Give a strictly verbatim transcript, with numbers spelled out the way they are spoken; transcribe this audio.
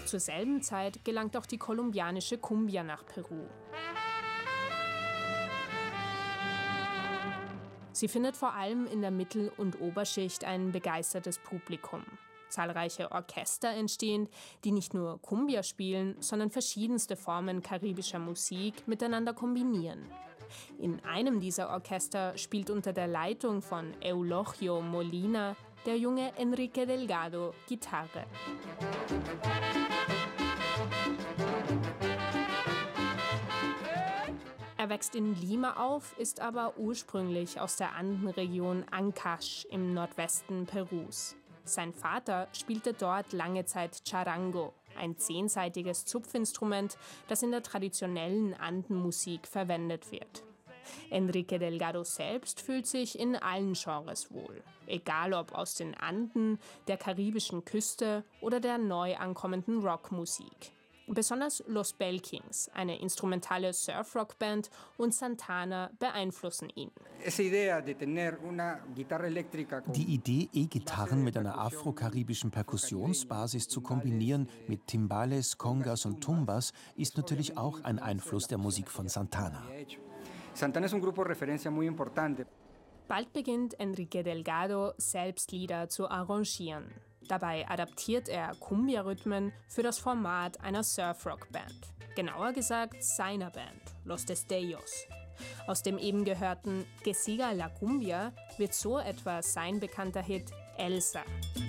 Zur selben Zeit gelangt auch die kolumbianische Cumbia nach Peru. Sie findet vor allem in der Mittel- und Oberschicht ein begeistertes Publikum. Zahlreiche Orchester entstehen, die nicht nur Cumbia spielen, sondern verschiedenste Formen karibischer Musik miteinander kombinieren. In einem dieser Orchester spielt unter der Leitung von Eulogio Molina der junge Enrique Delgado Gitarre. Er wächst in Lima auf, ist aber ursprünglich aus der Andenregion Ancash im Nordwesten Perus. Sein Vater spielte dort lange Zeit Charango, ein zehnsaitiges Zupfinstrument, das in der traditionellen Andenmusik verwendet wird. Enrique Delgado selbst fühlt sich in allen Genres wohl, egal ob aus den Anden, der karibischen Küste oder der neu ankommenden Rockmusik. Besonders Los Bell-Kings, eine instrumentale Surf-Rock-Band, und Santana beeinflussen ihn. Die Idee, E-Gitarren mit einer afro-karibischen Perkussionsbasis zu kombinieren mit Timbales, Congas und Tumbas, ist natürlich auch ein Einfluss der Musik von Santana. Bald beginnt Enrique Delgado, selbst Lieder zu arrangieren. Dabei adaptiert er Cumbia-Rhythmen für das Format einer Surf-Rock-Band. Genauer gesagt seiner Band, Los Destellos. Aus dem eben gehörten Que siga la Cumbia wird so etwa sein bekannter Hit Elsa.